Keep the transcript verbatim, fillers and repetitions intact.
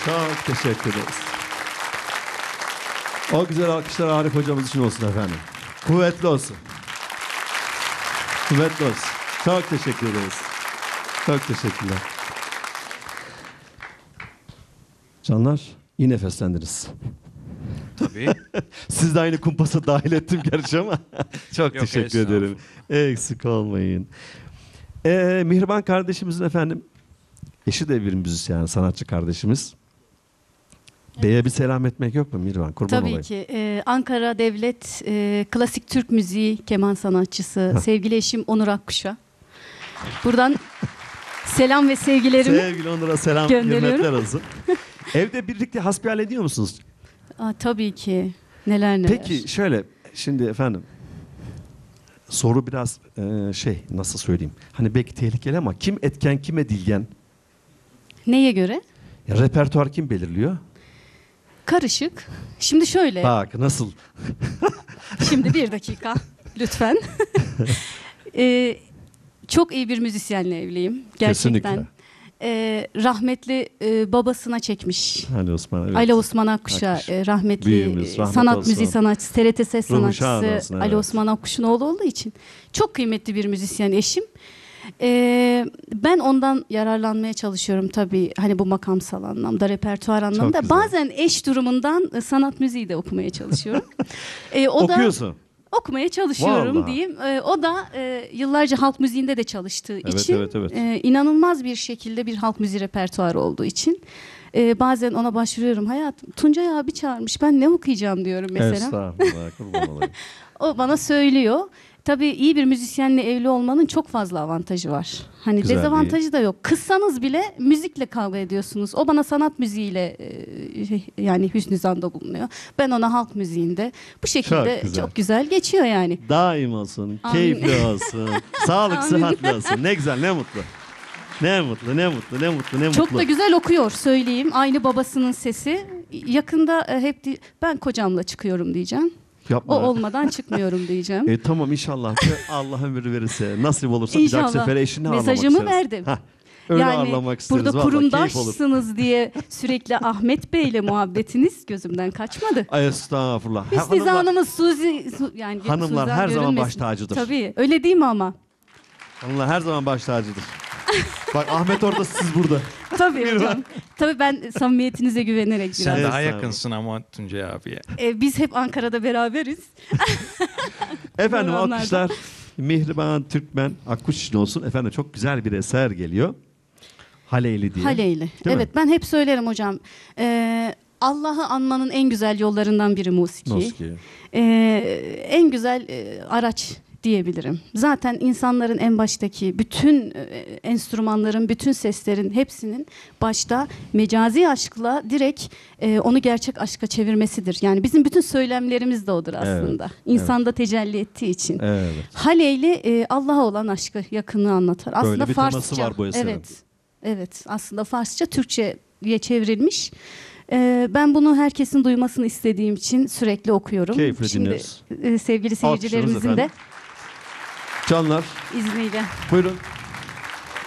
Çok teşekkür ederiz. O güzel alkışlar Arif hocamız için olsun efendim. Kuvvetli olsun. Kuvvetli olsun. Çok teşekkür ederiz. Çok teşekkürler. Canlar, iyi nefeslendiniz. Tabii. Siz de aynı kumpasa dahil ettim gerçi ama çok Yok, teşekkür ederim. Eksik olmayın. Ee, Mihriban kardeşimizin efendim eşi de bir müzisyen, sanatçı kardeşimiz. Evet. Bey'e bir selam etmek yok mu Mihriban? Kurban Tabii olayım. ki. Ee, Ankara Devlet e, Klasik Türk Müziği keman sanatçısı sevgili eşim Onur Akkuş'a. Buradan selam ve sevgilerimi Sevgili Onur'a selam, gönderiyorum. hürmetler olsun. Evde birlikte hasbihal ediyor musunuz? Aa, tabii ki. Neler neler. Peki şöyle, şimdi efendim soru biraz e, şey nasıl söyleyeyim? Hani belki tehlikeli ama kim etken, kim edilgen? Neye göre? Ya, repertuar kim belirliyor? Karışık. Şimdi şöyle. Bak nasıl? Şimdi bir dakika lütfen. Ee, çok iyi bir müzisyenle evliyim. Gerçekten. Kesinlikle. Ee, rahmetli e, babasına çekmiş. Ali Osman. Evet. Ali Osman Akkuş'a Akkuş. e, rahmetli Büyüğümüz, rahmet sanat olsun. müziği sanatçısı, T R T Ses Ruhu şad sanatçısı olsun, Ali evet. Osman Akkuş'un oğlu olduğu için çok kıymetli bir müzisyen eşim. Ee, ben ondan yararlanmaya çalışıyorum tabii, hani bu makamsal anlamda, repertuar anlamda. güzel. Bazen eş durumundan e, sanat müziği de okumaya çalışıyorum. Ee, o da Okuyorsun. okumaya çalışıyorum Vallahi. diyeyim. Ee, o da e, yıllarca halk müziğinde de çalıştığı Evet, için evet, evet. e, inanılmaz bir şekilde bir halk müziği repertuarı olduğu için e, bazen ona başvuruyorum. Hayatım, Tuncay abi çağırmış, ben ne okuyacağım diyorum mesela. Estağfurullah. Kurban olayım. O bana söylüyor. Tabii iyi bir müzisyenle evli olmanın çok fazla avantajı var. Hani Güzel, dezavantajı da yok. Kızsanız bile müzikle kavga ediyorsunuz. O bana sanat müziğiyle e, yani hüsnü zanda bulunuyor. Ben ona halk müziğinde. Bu şekilde Çok güzel. çok güzel geçiyor yani. Daim olsun, Amin. keyifli olsun, sağlık, Amin. sıhhatli olsun. Ne güzel, ne mutlu. Ne mutlu, ne mutlu, ne mutlu, ne mutlu. Çok da güzel okuyor, söyleyeyim. Aynı babasının sesi. Yakında e, hep di- ben kocamla çıkıyorum diyeceğim. Yapma. O olmadan çıkmıyorum diyeceğim. E, tamam inşallah. Allah ömür verirse, nasip olursa bir İnşallah. dahaki sefere eşini ağırlamak Mesajımı isteriz. verdim. Heh, öyle Yani ağırlamak isteriz. burada Vallahi keyif olur. kurumdaşsınız diye sürekli Ahmet Bey'le muhabbetiniz gözümden kaçmadı. Ay estağfurullah. Ha, Hüsnü hanımlar, Zanımız Suzi, Su, yani hanımlar Suzan her zaman görünmesin. baş tacıdır. Tabii, öyle değil mi ama? hanımlar her zaman baş tacıdır. Bak Ahmet orada, siz burada. Tabii hocam. Tabii ben samimiyetinize güvenerek biraz. Sen daha Estağfurullah. yakınsın ama Tuncay abiye. Ee, biz hep Ankara'da beraberiz. Efendim Zamanlarda. alkışlar Mihriban Türkmen Akkuş için olsun. Efendim çok güzel bir eser geliyor. Haleyli diye. Haleyli. Değil Evet, ben hep söylerim hocam. Ee, Allah'ı anmanın en güzel yollarından biri musiki. Musiki. Ee, en güzel e, araç diyebilirim. Zaten insanların en baştaki bütün e, enstrümanların, bütün seslerin hepsinin başta mecazi aşkla direkt e, onu gerçek aşka çevirmesidir. Yani bizim bütün söylemlerimiz de odur aslında. Evet, İnsanda tecelli ettiği için. Evet. Haleyli e, Allah'a olan aşkı, yakınlığı anlatır. Aslında bir teması Farsça. var bu eserin. Evet. Evet. Aslında Farsça Türkçe'ye çevrilmiş. Ee, ben bunu herkesin duymasını istediğim için sürekli okuyorum. Keyifle Şimdi dinliyoruz. e, sevgili Alkışlarınız seyircilerimizin de efendim. Canlar izniyle. buyurun.